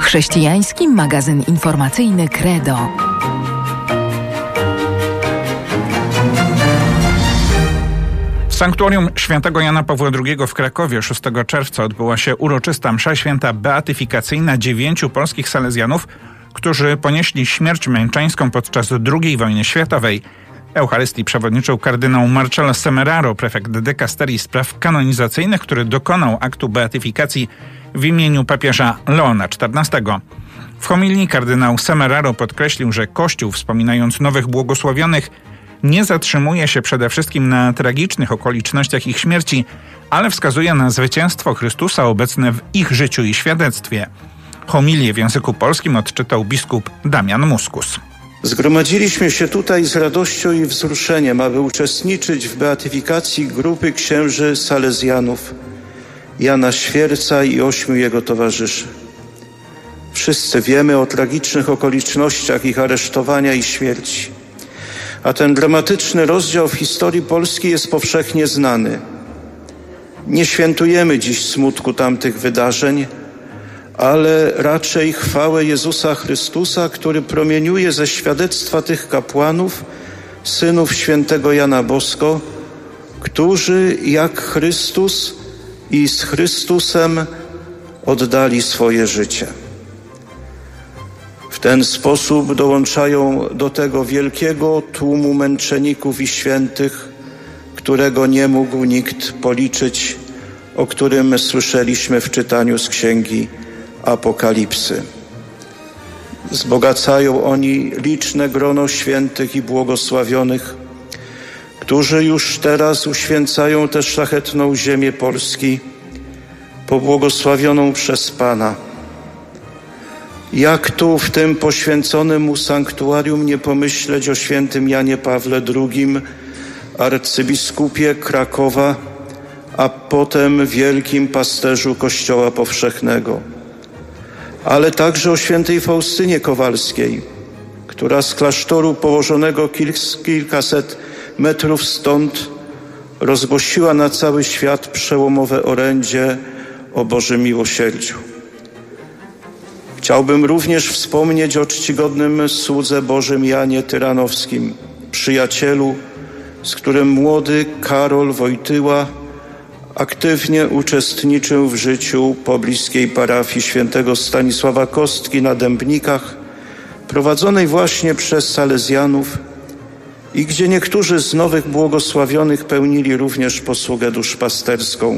Chrześcijański magazyn informacyjny Credo. W sanktuarium świętego Jana Pawła II w Krakowie 6 czerwca odbyła się uroczysta msza święta beatyfikacyjna 9 polskich salezjanów, którzy ponieśli śmierć męczeńską podczas II wojny światowej. Eucharystii przewodniczył kardynał Marcello Semeraro, prefekt dykasterii spraw kanonizacyjnych, który dokonał aktu beatyfikacji w imieniu papieża Leona XIV. W homilii kardynał Semeraro podkreślił, że Kościół, wspominając nowych błogosławionych, nie zatrzymuje się przede wszystkim na tragicznych okolicznościach ich śmierci, ale wskazuje na zwycięstwo Chrystusa obecne w ich życiu i świadectwie. Homilię w języku polskim odczytał biskup Damian Muskus. Zgromadziliśmy się tutaj z radością i wzruszeniem, aby uczestniczyć w beatyfikacji grupy księży salezjanów Jana Świerca i 8 jego towarzyszy. Wszyscy wiemy o tragicznych okolicznościach ich aresztowania i śmierci, a ten dramatyczny rozdział w historii Polski jest powszechnie znany. Nie świętujemy dziś smutku tamtych wydarzeń, ale raczej chwałę Jezusa Chrystusa, który promieniuje ze świadectwa tych kapłanów, synów świętego Jana Bosko, którzy jak Chrystus i z Chrystusem oddali swoje życie. W ten sposób dołączają do tego wielkiego tłumu męczenników i świętych, którego nie mógł nikt policzyć, o którym słyszeliśmy w czytaniu z Księgi Apokalipsy. Wzbogacają oni liczne grono świętych i błogosławionych, którzy już teraz uświęcają tę szlachetną ziemię Polski, pobłogosławioną przez Pana. Jak tu w tym poświęconym mu sanktuarium nie pomyśleć o świętym Janie Pawle II, arcybiskupie Krakowa, a potem wielkim pasterzu Kościoła Powszechnego, ale także o świętej Faustynie Kowalskiej, która z klasztoru położonego kilkaset metrów stąd rozgłosiła na cały świat przełomowe orędzie o Bożym miłosierdziu. Chciałbym również wspomnieć o czcigodnym słudze Bożym Janie Tyranowskim, przyjacielu, z którym młody Karol Wojtyła aktywnie uczestniczył w życiu pobliskiej parafii świętego Stanisława Kostki na Dębnikach, prowadzonej właśnie przez salezjanów i gdzie niektórzy z nowych błogosławionych pełnili również posługę duszpasterską.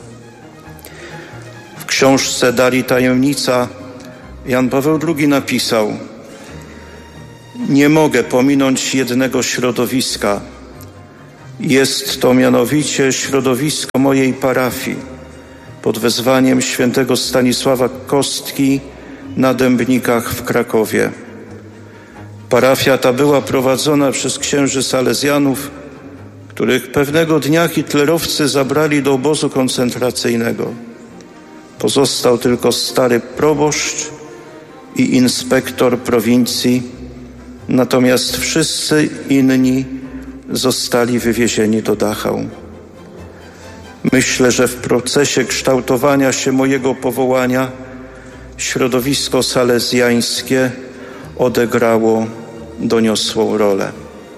W książce Dali Tajemnica Jan Paweł II napisał: nie mogę pominąć jednego środowiska. Jest to mianowicie środowisko mojej parafii pod wezwaniem świętego Stanisława Kostki na Dębnikach w Krakowie. Parafia ta była prowadzona przez księży salezjanów, których pewnego dnia hitlerowcy zabrali do obozu koncentracyjnego. Pozostał tylko stary proboszcz i inspektor prowincji, natomiast wszyscy inni zostali wywiezieni do Dachau. Myślę, że w procesie kształtowania się mojego powołania środowisko salezjańskie odegrało doniosłą rolę.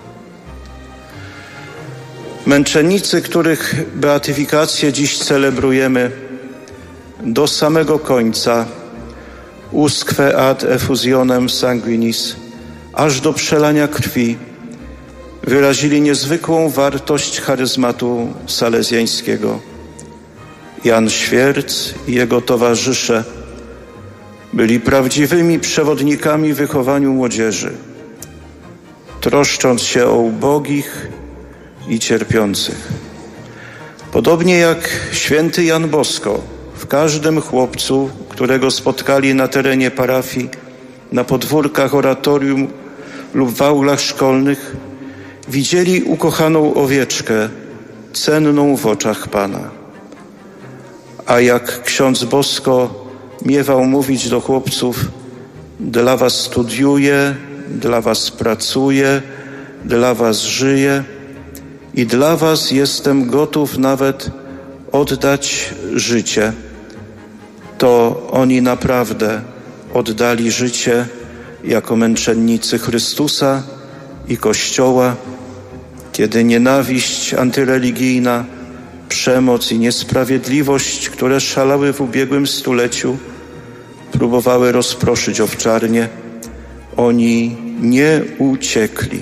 Męczennicy, których beatyfikację dziś celebrujemy, do samego końca, usque ad effusionem sanguinis, aż do przelania krwi, wyrazili niezwykłą wartość charyzmatu salezjańskiego. Jan Świerc i jego towarzysze byli prawdziwymi przewodnikami w wychowaniu młodzieży, troszcząc się o ubogich i cierpiących. Podobnie jak święty Jan Bosko, w każdym chłopcu, którego spotkali na terenie parafii, na podwórkach oratorium lub w aulach szkolnych, widzieli ukochaną owieczkę, cenną w oczach Pana. A jak ksiądz Bosko miewał mówić do chłopców: dla was studiuję, dla was pracuję, dla was żyję i dla was jestem gotów nawet oddać życie, to oni naprawdę oddali życie jako męczennicy Chrystusa i Kościoła, kiedy nienawiść antyreligijna, przemoc i niesprawiedliwość, które szalały w ubiegłym stuleciu, próbowały rozproszyć owczarnię, oni nie uciekli.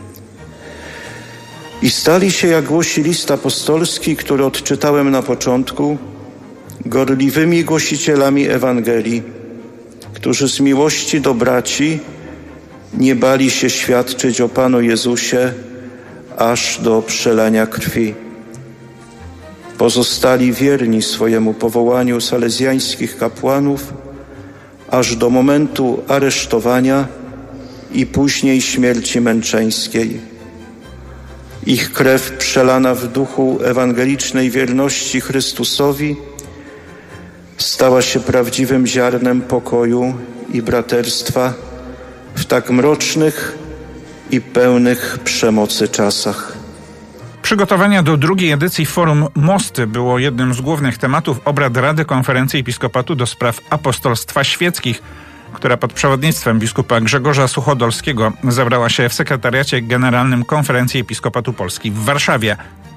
I stali się, jak głosi list apostolski, który odczytałem na początku, gorliwymi głosicielami Ewangelii, którzy z miłości do braci nie bali się świadczyć o Panu Jezusie aż do przelania krwi. Pozostali wierni swojemu powołaniu salezjańskich kapłanów aż do momentu aresztowania i później śmierci męczeńskiej. Ich krew przelana w duchu ewangelicznej wierności Chrystusowi stała się prawdziwym ziarnem pokoju i braterstwa w tak mrocznych i pełnych przemocy czasach. Przygotowania do drugiej edycji Forum Mosty było jednym z głównych tematów obrad Rady Konferencji Episkopatu do spraw apostolstwa świeckich, która pod przewodnictwem biskupa Grzegorza Suchodolskiego zebrała się w sekretariacie generalnym Konferencji Episkopatu Polski w Warszawie.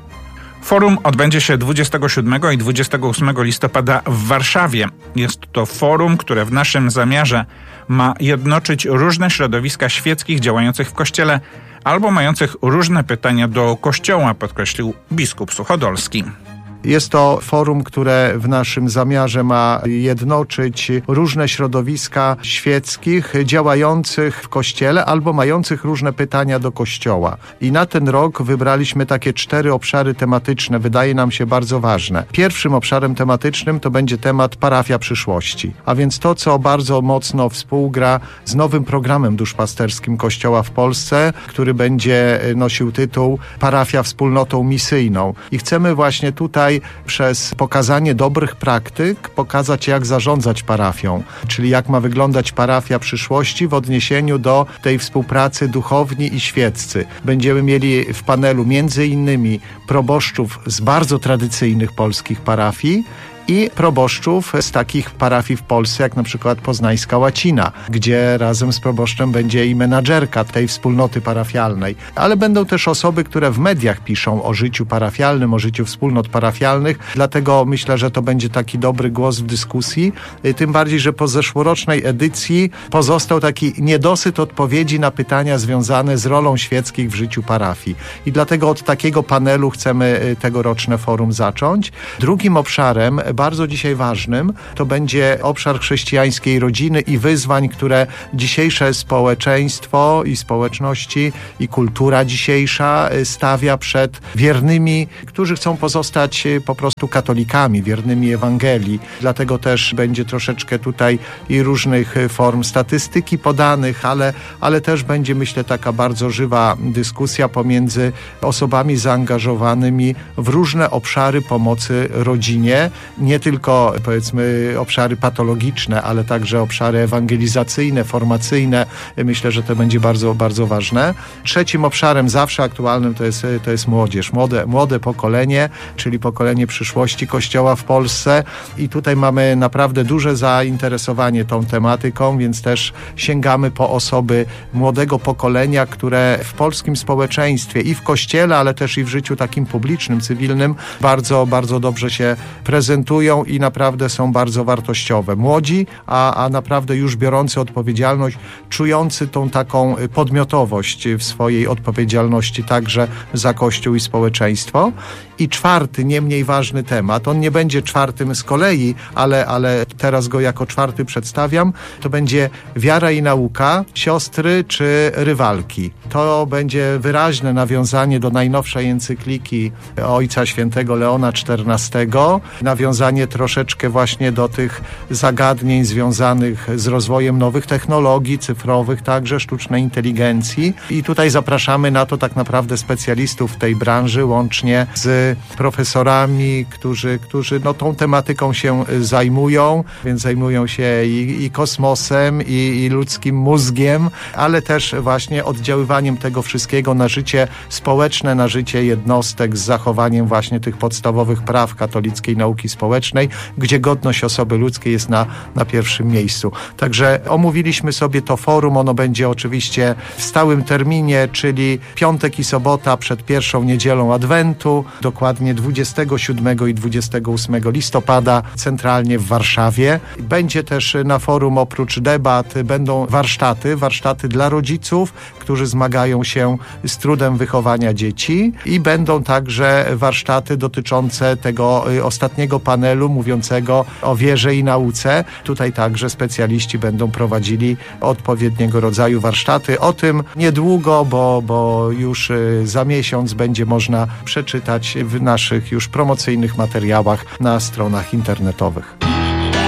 Forum odbędzie się 27 i 28 listopada w Warszawie. Jest to forum, które w naszym zamiarze ma jednoczyć różne środowiska świeckich działających w Kościele albo mających różne pytania do Kościoła, podkreślił biskup Suchodolski. Jest to forum, które w naszym zamiarze ma jednoczyć różne środowiska świeckich działających w Kościele albo mających różne pytania do Kościoła. I na ten rok wybraliśmy takie 4 obszary tematyczne, wydaje nam się bardzo ważne. Pierwszym obszarem tematycznym to będzie temat parafia przyszłości, a więc to, co bardzo mocno współgra z nowym programem duszpasterskim Kościoła w Polsce, który będzie nosił tytuł Parafia wspólnotą misyjną. I chcemy właśnie tutaj przez pokazanie dobrych praktyk pokazać, jak zarządzać parafią, czyli jak ma wyglądać parafia przyszłości w odniesieniu do tej współpracy duchowni i świeccy. Będziemy mieli w panelu między innymi proboszczów z bardzo tradycyjnych polskich parafii i proboszczów z takich parafii w Polsce, jak na przykład Poznańska Łacina, gdzie razem z proboszczem będzie i menadżerka tej wspólnoty parafialnej. Ale będą też osoby, które w mediach piszą o życiu parafialnym, o życiu wspólnot parafialnych, dlatego myślę, że to będzie taki dobry głos w dyskusji, tym bardziej, że po zeszłorocznej edycji pozostał taki niedosyt odpowiedzi na pytania związane z rolą świeckich w życiu parafii. I dlatego od takiego panelu chcemy tegoroczne forum zacząć. Drugim obszarem, bardzo dzisiaj ważnym, to będzie obszar chrześcijańskiej rodziny i wyzwań, które dzisiejsze społeczeństwo i społeczności i kultura dzisiejsza stawia przed wiernymi, którzy chcą pozostać po prostu katolikami, wiernymi Ewangelii. Dlatego też będzie troszeczkę tutaj i różnych form statystyki podanych, ale też będzie, myślę, taka bardzo żywa dyskusja pomiędzy osobami zaangażowanymi w różne obszary pomocy rodzinie. Nie tylko, powiedzmy, obszary patologiczne, ale także obszary ewangelizacyjne, formacyjne. Myślę, że to będzie bardzo, bardzo ważne. Trzecim obszarem, zawsze aktualnym, to jest młodzież. Młode pokolenie, czyli pokolenie przyszłości Kościoła w Polsce. I tutaj mamy naprawdę duże zainteresowanie tą tematyką, więc też sięgamy po osoby młodego pokolenia, które w polskim społeczeństwie i w Kościele, ale też i w życiu takim publicznym, cywilnym bardzo, bardzo dobrze się prezentują i naprawdę są bardzo wartościowe. Młodzi, a naprawdę już biorący odpowiedzialność, czujący tą taką podmiotowość w swojej odpowiedzialności także za Kościół i społeczeństwo. I czwarty, nie mniej ważny temat, on nie będzie czwartym z kolei, ale teraz go jako czwarty przedstawiam, to będzie wiara i nauka, siostry czy rywalki. To będzie wyraźne nawiązanie do najnowszej encykliki Ojca Świętego Leona XIV, nawiązanie troszeczkę właśnie do tych zagadnień związanych z rozwojem nowych technologii cyfrowych, także sztucznej inteligencji. I tutaj zapraszamy na to tak naprawdę specjalistów w tej branży, łącznie z profesorami, którzy tą tematyką się zajmują, więc zajmują się i kosmosem, i ludzkim mózgiem, ale też właśnie oddziaływaniem tego wszystkiego na życie społeczne, na życie jednostek z zachowaniem właśnie tych podstawowych praw katolickiej nauki społecznej. społecznej, gdzie godność osoby ludzkiej jest na pierwszym miejscu. Także omówiliśmy sobie to forum, ono będzie oczywiście w stałym terminie, czyli piątek i sobota przed pierwszą niedzielą Adwentu, dokładnie 27 i 28 listopada, centralnie w Warszawie. Będzie też na forum oprócz debat będą warsztaty dla rodziców, którzy zmagają się z trudem wychowania dzieci i będą także warsztaty dotyczące tego ostatniego panelu mówiącego o wierze i nauce. Tutaj także specjaliści będą prowadzili odpowiedniego rodzaju warsztaty. O tym niedługo, bo już za miesiąc będzie można przeczytać w naszych już promocyjnych materiałach na stronach internetowych.